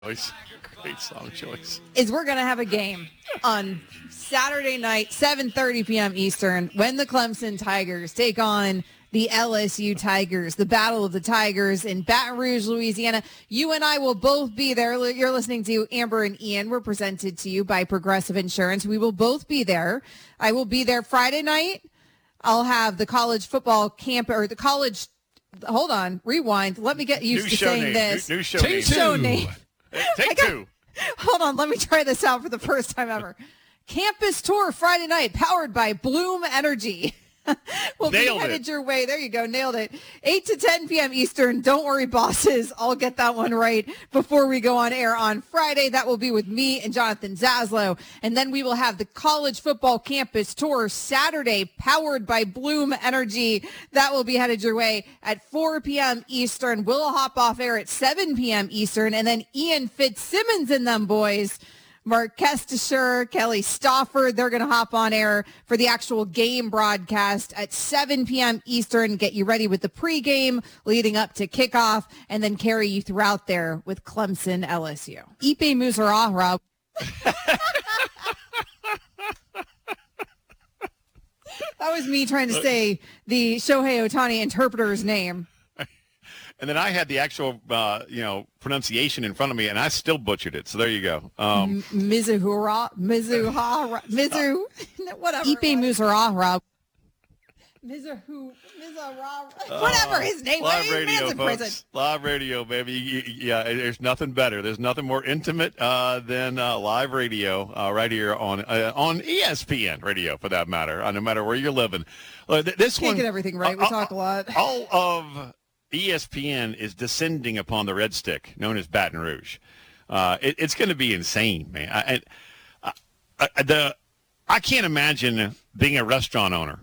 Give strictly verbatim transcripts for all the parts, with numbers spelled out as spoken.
choice. Great song choice. Is we're going to have a game on Saturday night, seven thirty p.m. Eastern, when the Clemson Tigers take on the L S U Tigers, the Battle of the Tigers in Baton Rouge, Louisiana. You and I will both be there. You're listening to Amber and Ian. We're presented to you by Progressive Insurance. We will both be there. I will be there Friday night. I'll have the college football camp or the college. Hold on, rewind. Let me get used New to show saying name. this. New, new show New name. show name. Take got, two. Hold on, let me try this out for the first time ever. Campus tour Friday night, powered by Bloom Energy. We'll Nailed be headed it. your way. There you go. Nailed it. eight to ten p.m. Eastern. Don't worry, bosses. I'll get that one right before we go on air on Friday. That will be with me and Jonathan Zaslow. And then we will have the college football campus tour Saturday, powered by Bloom Energy. That will be headed your way at four p.m. Eastern. We'll hop off air at seven p.m. Eastern. And then Ian Fitzsimmons and them boys, Mark Kestisher, Kelly Stauffer, they're going to hop on air for the actual game broadcast at seven p.m. Eastern. Get you ready with the pregame leading up to kickoff, and then carry you throughout there with Clemson L S U. Ipe Muzarahra. That was me trying to say the Shohei Ohtani interpreter's name. And then I had the actual, uh, you know, pronunciation in front of me, and I still butchered it. So there you go. Um, Mizuhara, Mizuhara, Mizu, whatever. Ipe Muzarahra. Mizuhu, Mizarahra, whatever his name was. Live radio, in folks. prison. Live radio, baby. Yeah, there's nothing better. There's nothing more intimate uh, than uh, live radio uh, right here on uh, on E S P N radio, for that matter. Uh, no matter where you're living. Uh, th- this Can't one, get everything right. We uh, talk a lot. All of E S P N is descending upon the red stick, known as Baton Rouge. Uh, it, it's going to be insane, man. I, I, I, the, I can't imagine being a restaurant owner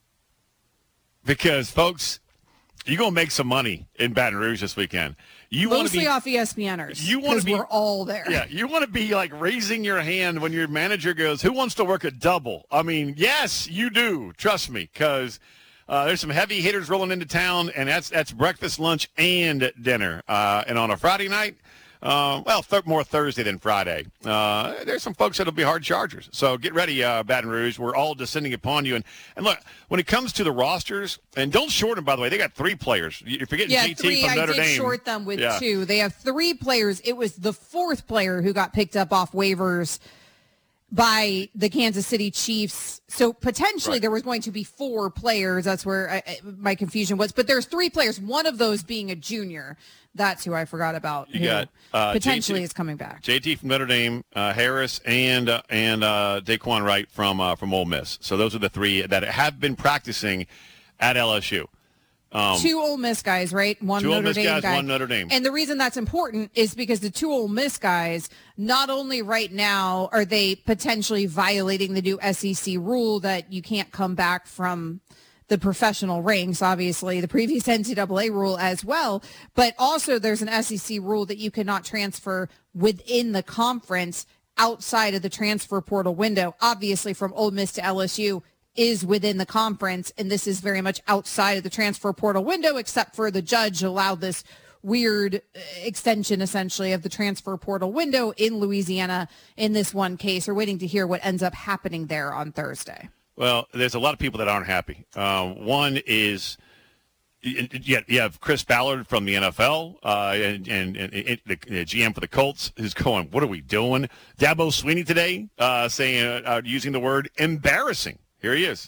because, folks, you're going to make some money in Baton Rouge this weekend. You want to Mostly be off ESPNers. You want to be. We're all there. Yeah, you want to be like raising your hand when your manager goes, "Who wants to work a double?" I mean, yes, you do. Trust me, because. Uh, there's some heavy hitters rolling into town, and that's that's breakfast, lunch, and dinner. Uh, and on a Friday night, uh, well, th- more Thursday than Friday, uh, there's some folks that'll be hard chargers. So get ready, uh, Baton Rouge. We're all descending upon you. And, and look, when it comes to the rosters, and don't short them, by the way, they got three players. You're forgetting Yeah, J T three. from I Notre did Dame. short them with Yeah. two. They have three players. It was the fourth player who got picked up off waivers by the Kansas City Chiefs. So potentially Right. there was going to be four players. That's where I, I- my confusion was. But there's three players, one of those being a junior. That's who I forgot about. You who got, uh, potentially J T is coming back. J T from Notre Dame, uh, Harris, and uh, and uh, Daquan Wright from uh, from Ole Miss. So those are the three that have been practicing at L S U. Um, two Ole Miss guys, right? One two Ole Notre Miss Dame guys, guy. one Notre Dame. And the reason that's important is because the two Ole Miss guys, not only right now are they potentially violating the new S E C rule that you can't come back from the professional ranks, obviously the previous N C double A rule as well, but also there's an S E C rule that you cannot transfer within the conference outside of the transfer portal window. Obviously from Ole Miss to L S U is within the conference, and this is very much outside of the transfer portal window, except for the judge allowed this weird extension, essentially, of the transfer portal window in Louisiana in this one case. We're waiting to hear what ends up happening there on Thursday. Well, there's a lot of people that aren't happy. Uh, one is you have Chris Ballard from the N F L uh, and, and, and the G M for the Colts who's going, what are we doing? Dabo Sweeney today uh, saying, uh, using the word embarrassing. Here he is.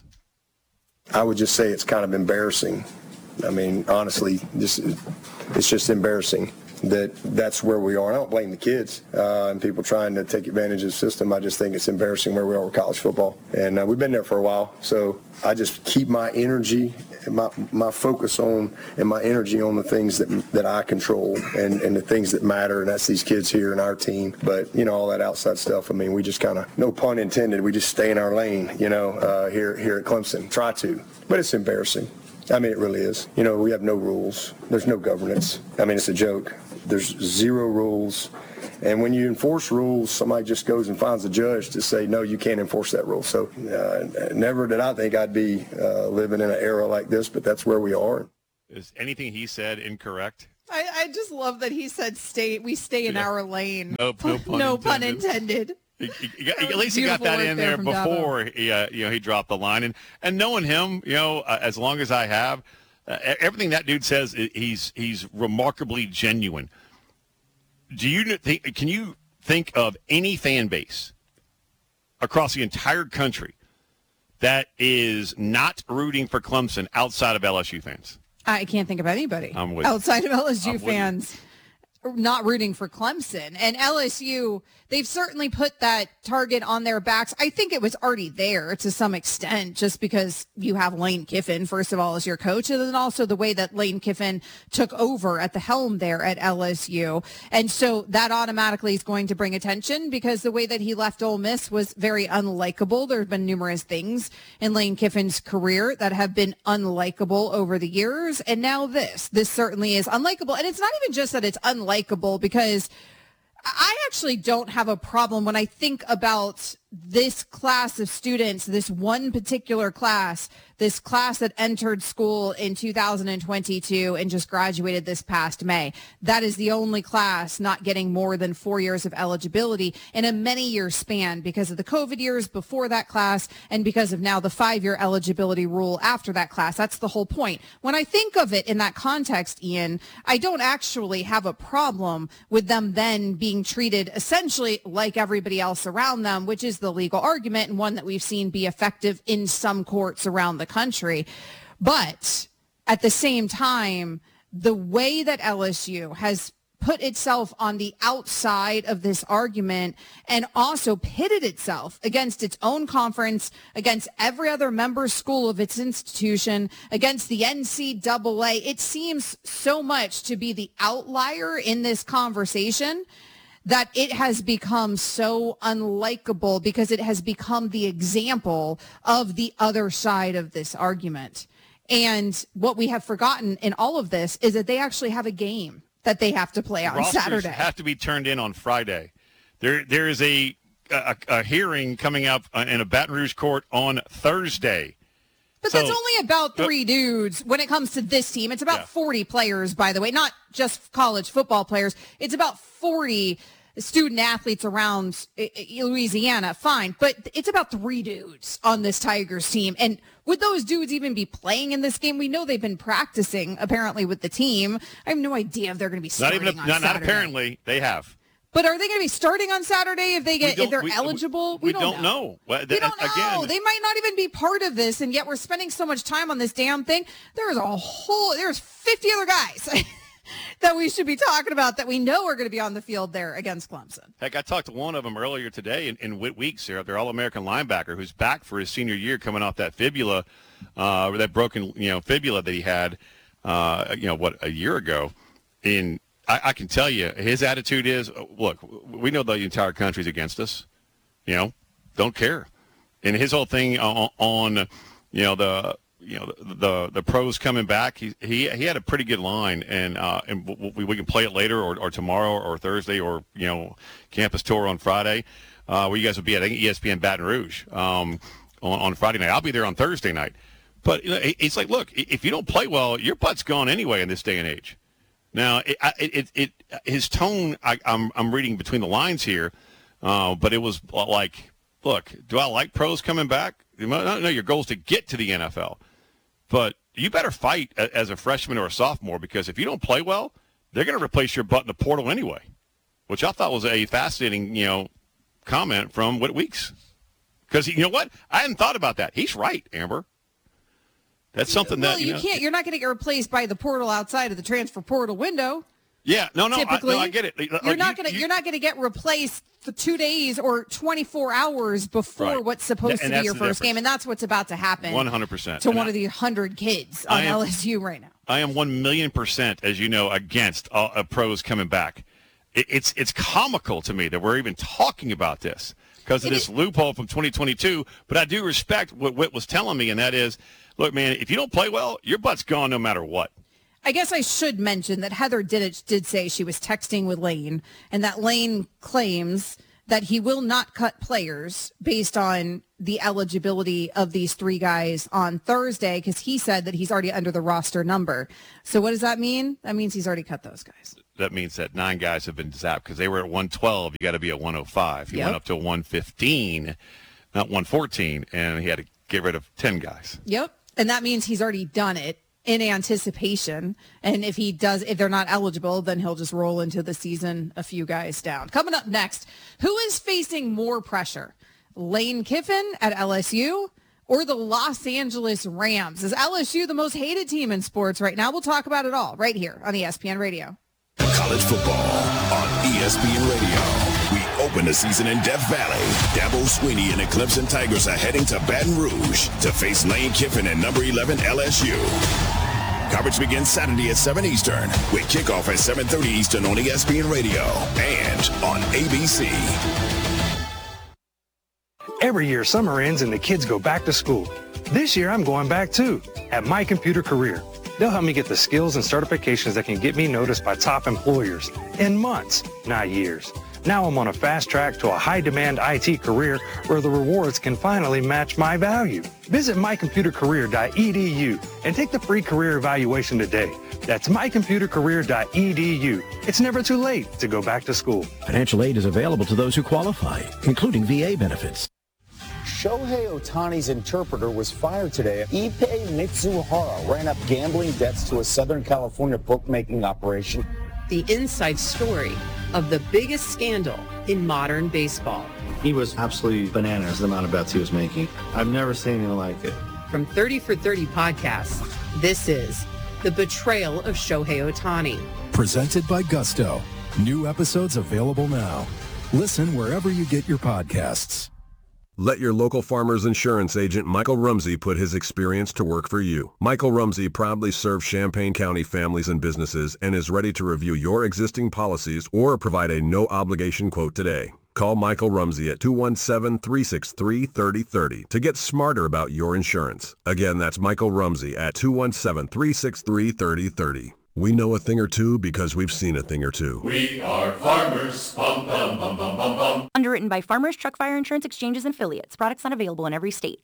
I would just say it's kind of embarrassing. I mean, honestly, this it's just embarrassing that that's where we are. I don't blame the kids uh, and people trying to take advantage of the system. I just think it's embarrassing where we are with college football. And uh, we've been there for a while. So I just keep my energy and my, my focus on and my energy on the things that that I control and, and the things that matter. And that's these kids here and our team. But, you know, all that outside stuff, I mean, we just kind of, no pun intended, we just stay in our lane, you know, uh, here, here at Clemson. Try to. But it's embarrassing. I mean, it really is. You know, we have no rules. There's no governance. I mean, it's a joke. There's zero rules. And when you enforce rules, somebody just goes and finds a judge to say, no, you can't enforce that rule. So uh, never did I think I'd be uh, living in an era like this, but that's where we are. Is anything he said incorrect? I, I just love that he said stay. We stay in Yeah. our lane. No, no pun no pun intended. intended. He- he got- At least he got Beautiful that work in there there from before he, uh, you know, he dropped the line. And and knowing him, you know, uh, as long as I have, uh, everything that dude says, i- he's he's remarkably genuine. Do you kn- think? Can you think of any fan base across the entire country that is not rooting for Clemson outside of L S U fans? I can't think of anybody I'm with you. outside of L S U I'm with you. fans not rooting for Clemson. And L S U, they've certainly put that target on their backs. I think it was already there to some extent, just because you have Lane Kiffin, first of all, as your coach, and then also the way that Lane Kiffin took over at the helm there at L S U. And so that automatically is going to bring attention, because the way that he left Ole Miss was very unlikable. There have been numerous things in Lane Kiffin's career that have been unlikable over the years. And now this, this certainly is unlikable. And it's not even just that it's unlikable, because I actually don't have a problem when I think about this class of students, this one particular class, this class that entered school in two thousand twenty-two and just graduated this past May. That is the only class not getting more than four years of eligibility in a many-year span because of the COVID years before that class and because of now the five-year eligibility rule after that class. That's the whole point. When I think of it in that context, Ian, I don't actually have a problem with them then being treated essentially like everybody else around them, which is the legal argument, and one that we've seen be effective in some courts around the country. But at the same time, the way that L S U has put itself on the outside of this argument and also pitted itself against its own conference, against every other member school of its institution, against the N C double A, it seems so much to be the outlier in this conversation that it has become so unlikable, because it has become the example of the other side of this argument. And what we have forgotten in all of this is that they actually have a game that they have to play on Rosters Saturday. have to be turned in on Friday. There, there is a, a a hearing coming up in a Baton Rouge court on Thursday. But So- that's only about three dudes when it comes to this team. It's about Yeah. forty players, by the way, not just college football players. It's about forty student athletes around I- I- Louisiana. Fine. But it's about three dudes on this Tigers team. And would those dudes even be playing in this game? We know they've been practicing, apparently, with the team. I have no idea if they're going to be Not starting even, on not, not Saturday. apparently. They have. But are they going to be starting on Saturday if they get We if they're don't- we- eligible? We, we don't know. Well, We th- don't know. Again, They might not even be part of this, and yet we're spending so much time on this damn thing. There's a whole, there's fifty other guys that we should be talking about that we know are going to be on the field there against Clemson. heck, I talked to one of them earlier today in, in Whit Weeks, their, their All-American linebacker, who's back for his senior year, coming off that fibula, uh, that broken, you know, fibula that he had, uh, you know, what, a year ago. And I, I can tell you, his attitude is, look, we know the entire country's against us. You know, don't care. And his whole thing on, on you know, the you know the, the the pros coming back, he he he had a pretty good line, and uh, and we, we can play it later or, or tomorrow or Thursday or you know campus tour on Friday, uh, where you guys will be at E S P N Baton Rouge um, on on Friday night. I'll be there on Thursday night. But you know, it, it's like, look, if you don't play well, your butt's gone anyway in this day and age. Now, it it it, it his tone, I, I'm I'm reading between the lines here, uh, but it was like, look, do I like pros coming back? No, no, your goal is to get to the N F L. But you better fight as a freshman or a sophomore, because if you don't play well, they're going to replace your butt in the portal anyway, which I thought was a fascinating, you know, comment from Whit Weeks. Because, you know what? I hadn't thought about that. He's right, Amber. That's something Well, that, you, you know, can't. You're not going to get replaced by the portal outside of the transfer portal window. Yeah, no, no, Typically, I, no, I get it. You're not going to. You're not going to get replaced for two days or twenty-four hours before Right. what's supposed And to that's be your the first difference. game, and that's what's about to happen. one hundred percent. To And one I- of the hundred kids on I am- L S U right now. I am one million percent, as you know, against uh, uh, pros coming back. It, it's it's comical to me that we're even talking about this because of It this is- loophole from twenty twenty-two. But I do respect what Whit was telling me, and that is, look, man, if you don't play well, your butt's gone no matter what. I guess I should mention that Heather Diddich did say she was texting with Lane, and that Lane claims that he will not cut players based on the eligibility of these three guys on Thursday, because he said that he's already under the roster number. So what does that mean? That means he's already cut those guys. That means that nine guys have been zapped because they were at one twelve. You got to be at one oh five. He Yep. went up to one fifteen, not one fourteen, and he had to get rid of ten guys. Yep. And that means he's already done it in anticipation. And if he does, if they're not eligible, then he'll just roll into the season a few guys down. Coming up next, who is facing more pressure? Lane Kiffin at L S U or the Los Angeles Rams? Is L S U the most hated team in sports right now? We'll talk about it all right here on E S P N Radio. College football on E S P N Radio. We open the season in Death Valley. Dabo Swinney and the Clemson Tigers are heading to Baton Rouge to face Lane Kiffin and number eleven L S U. Coverage begins Saturday at seven Eastern with kickoff at seven thirty Eastern on E S P N Radio and on A B C. Every year, summer ends and the kids go back to school. This year, I'm going back too, at My Computer Career. They'll help me get the skills and certifications that can get me noticed by top employers in months, not years. Now I'm on a fast track to a high-demand I T career where the rewards can finally match my value. Visit my computer career dot e d u and take the free career evaluation today. That's my computer career dot e d u. It's never too late to go back to school. Financial aid is available to those who qualify, including V A benefits. Shohei Ohtani's interpreter was fired today. Ippei Mitsuhara ran up gambling debts to a Southern California bookmaking operation. The inside story of the biggest scandal in modern baseball. He was absolutely bananas, the amount of bets he was making. I've never seen anything like it. From thirty for thirty podcasts, this is The Betrayal of Shohei Ohtani. Presented by Gusto. New episodes available now. Listen wherever you get your podcasts. Let your local Farmers Insurance agent Michael Rumsey put his experience to work for you. Michael Rumsey proudly serves Champaign County families and businesses and is ready to review your existing policies or provide a no-obligation quote today. Call Michael Rumsey at two one seven, three six three, three oh three oh to get smarter about your insurance. Again, that's Michael Rumsey at two one seven, three six three, three oh three oh. We know a thing or two because we've seen a thing or two. We are farmers. Bum, bum, bum, bum, bum, bum. Underwritten by Farmers Truck Fire Insurance Exchanges and Affiliates. Products not available in every state.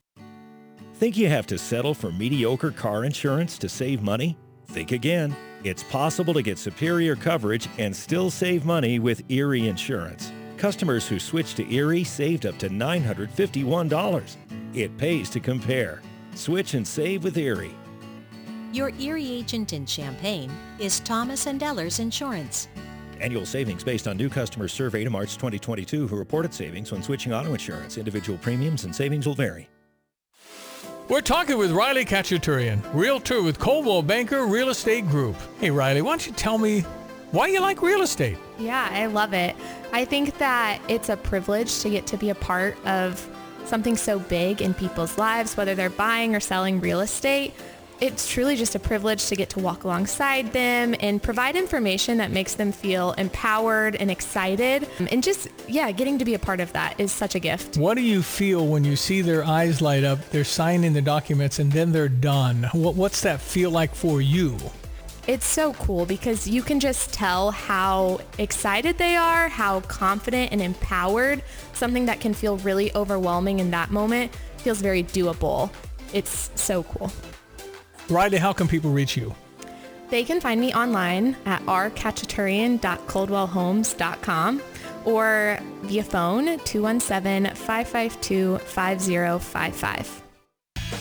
Think you have to settle for mediocre car insurance to save money? Think again. It's possible to get superior coverage and still save money with Erie Insurance. Customers who switched to Erie saved up to nine hundred fifty-one dollars. It pays to compare. Switch and save with Erie. Your Erie agent in Champaign is Thomas and Ellers Insurance. Annual savings based on new customers surveyed in March twenty twenty-two who reported savings when switching auto insurance. Individual premiums and savings will vary. We're talking with Riley Kachaturian, realtor with Coldwell Banker Real Estate Group. Hey, Riley, why don't you tell me why you like real estate? Yeah, I love it. I think that it's a privilege to get to be a part of something so big in people's lives, whether they're buying or selling real estate. It's truly just a privilege to get to walk alongside them and provide information that makes them feel empowered and excited. And just, yeah, getting to be a part of that is such a gift. What do you feel when you see their eyes light up, they're signing the documents, and then they're done? What, what's that feel like for you? It's so cool because you can just tell how excited they are, how confident and empowered. Something that can feel really overwhelming in that moment feels very doable. It's so cool. Riley, how can people reach you? They can find me online at r kachaturian dot coldwell homes dot com or via phone two one seven, five five two, five zero five five.